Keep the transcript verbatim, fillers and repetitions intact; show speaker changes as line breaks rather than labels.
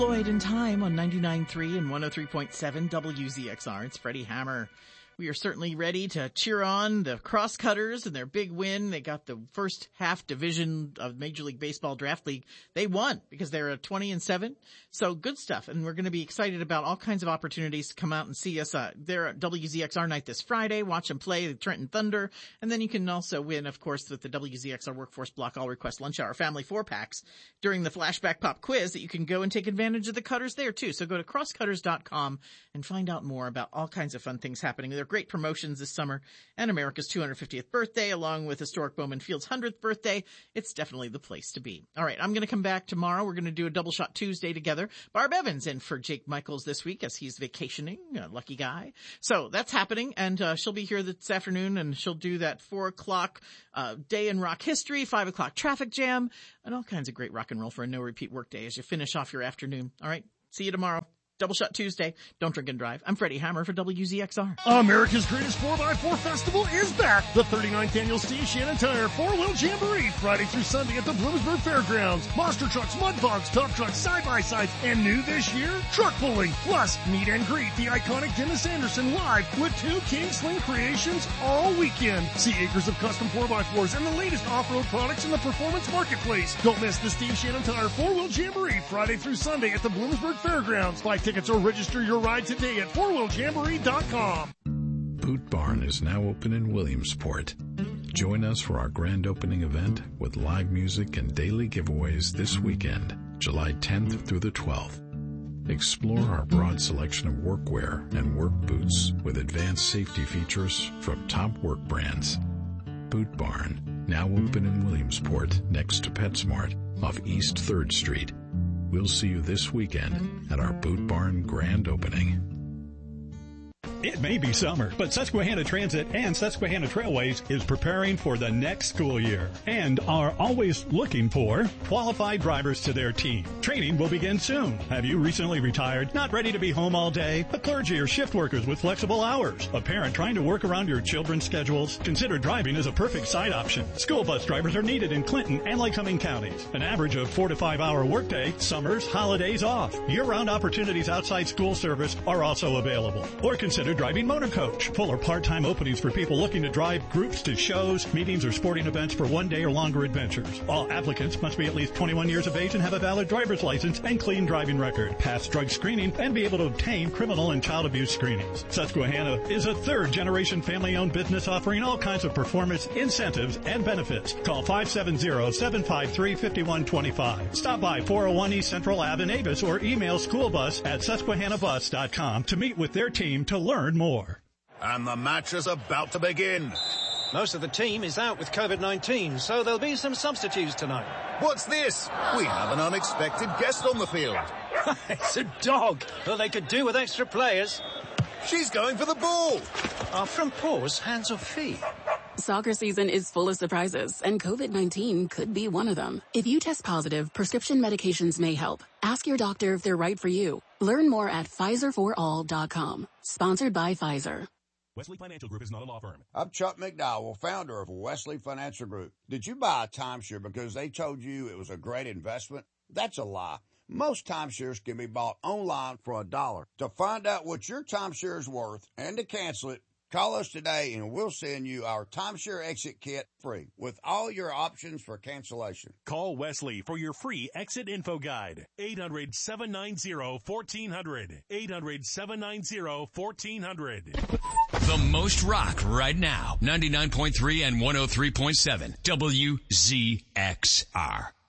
Lloyd in Time on ninety-nine point three and one oh three point seven W Z X R. It's Freddie Hammer. We are certainly ready to cheer on the Crosscutters and their big win. They got the first half division of Major League Baseball Draft League. They won because they're at twenty and seven. So good stuff. And we're going to be excited about all kinds of opportunities to come out and see us. Uh, they're at W Z X R night this Friday. Watch them play the Trenton Thunder. And then you can also win, of course, with the W Z X R Workforce Block All Request Lunch Hour Family Four Packs during the Flashback Pop Quiz that you can go and take advantage of the Cutters there too. So go to crosscutters dot com and find out more about all kinds of fun things happening. There are great promotions this summer and America's two hundred fiftieth birthday along with historic Bowman Field's one hundredth birthday. It's definitely the place to be. All right, I'm going to come back tomorrow. We're going to do a Double Shot Tuesday together. Barb Evans in for Jake Michaels this week as he's vacationing, a lucky guy. So that's happening, and uh, she'll be here this afternoon, and she'll do that four o'clock uh, day in rock history, five o'clock traffic jam, and all kinds of great rock and roll for a no-repeat workday as you finish off your afternoon. All right, see you tomorrow. Double Shot Tuesday. Don't drink and drive. I'm Freddie Hammer for W Z X R.
America's Greatest four by four Festival is back. The thirty-ninth Annual Steve Shannon Tire four-wheel Jamboree, Friday through Sunday at the Bloomsburg Fairgrounds. Monster trucks, mud bogs, tough trucks, side-by-sides, and new this year, truck pulling. Plus, meet and greet the iconic Dennis Anderson live with two King Sling creations all weekend. See acres of custom four by fours and the latest off-road products in the performance marketplace. Don't miss the Steve Shannon Tire four-wheel Jamboree, Friday through Sunday at the Bloomsburg Fairgrounds. Buy tickets or register your ride today at four wheel jamboree dot com.
Boot Barn is now open in Williamsport. Join us for our grand opening event with live music and daily giveaways this weekend, July tenth through the twelfth. Explore our broad selection of workwear and work boots with advanced safety features from top work brands. Boot Barn, now open in Williamsport next to PetSmart off East third Street. We'll see you this weekend at our Boot Barn grand opening.
It may be summer, but Susquehanna Transit and Susquehanna Trailways is preparing for the next school year and are always looking for qualified drivers to their team. Training will begin soon. Have you recently retired, not ready to be home all day? A clergy or shift workers with flexible hours? A parent trying to work around your children's schedules? Consider driving as a perfect side option. School bus drivers are needed in Clinton and Lycoming counties. An average of four to five hour workday, summers, holidays off. Year-round opportunities outside school service are also available. Or consider driving motor coach. Full or part-time openings for people looking to drive groups to shows, meetings, or sporting events for one day or longer adventures. All applicants must be at least twenty-one years of age and have a valid driver's license and clean driving record, pass drug screening, and be able to obtain criminal and child abuse screenings. Susquehanna is a third-generation family-owned business offering all kinds of performance, incentives, and benefits. Call five seven zero, seven five three, five one two five. Stop by four oh one East Central Ave in Avis or email schoolbus at susquehanna bus dot com to meet with their team to learn more.
And the match is about to begin.
Most of the team is out with COVID nineteen, so there'll be some substitutes tonight.
What's this? We have an unexpected guest on the field.
It's a dog. Well, they could do with extra players.
She's going for the ball.
Are front paws hands or feet?
Soccer season is full of surprises, and COVID nineteen could be one of them. If you test positive, prescription medications may help. Ask your doctor if they're right for you. Learn more at Pfizer for all dot com. Sponsored by Pfizer.
Wesley Financial Group is not a law firm.
I'm Chuck McDowell, founder of Wesley Financial Group. Did you buy a timeshare because they told you it was a great investment? That's a lie. Most timeshares can be bought online for a dollar. To find out what your timeshare is worth and to cancel it, call us today and we'll send you our timeshare exit kit free with all your options for cancellation.
Call Wesley for your free exit info guide. eight hundred, seven nine zero, one four zero zero. eight hundred, seven nine zero, one four zero zero.
The most rock right now. ninety-nine point three and one oh three point seven W Z X R.